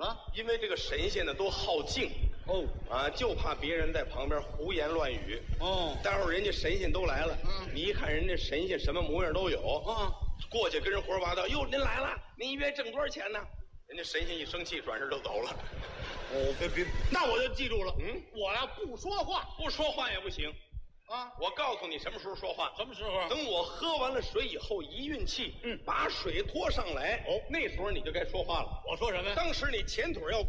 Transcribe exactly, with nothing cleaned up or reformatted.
么？ 因为这个神仙呢都好静哦啊，就怕别人在旁边胡言乱语。 哦， 待会儿人家神仙都来了， 嗯， 你一看人家神仙什么模样都有， 嗯， 过去跟人胡说八道。哟，您来了，您一月挣多少钱呢？人家神仙一生气，转身就走了。 哦，别别，那我就记住了。 嗯， 我呀不说话不说话也不行啊。 我告诉你什么时候说话。 什么时候？ 等我喝完了水以后，一运气， 嗯， 把水拖上来， 哦， 那时候你就该说话了。 我说什么呀？ 当时你前腿要